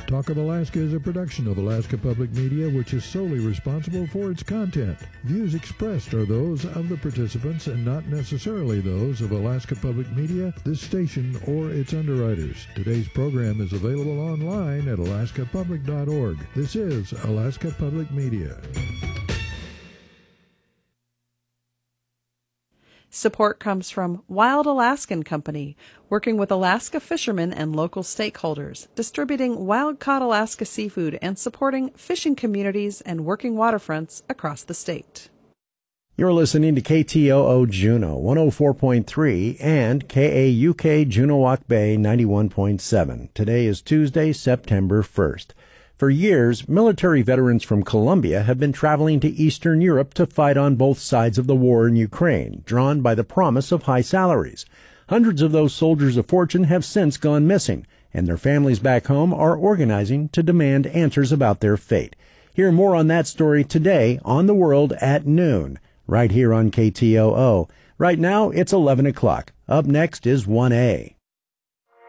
Talk of Alaska is a production of Alaska Public Media, which is solely responsible for its content. Views expressed are those of the participants and not necessarily those of Alaska Public Media, this station, or its underwriters. Today's program is available online at alaskapublic.org. This is Alaska Public Media. Support comes from Wild Alaskan Company, working with Alaska fishermen and local stakeholders, distributing wild-caught Alaska seafood and supporting fishing communities and working waterfronts across the state. You're listening to KTOO Juneau 104.3 and KAUK Junewalk Bay 91.7. Today is Tuesday, September 1st. For years, military veterans from Colombia have been traveling to Eastern Europe to fight on both sides of the war in Ukraine, drawn by the promise of high salaries. Hundreds of those soldiers of fortune have since gone missing, and their families back home are organizing to demand answers about their fate. Hear more on that story today on The World at noon, right here on KTOO. Right now, it's 11 o'clock. Up next is 1A.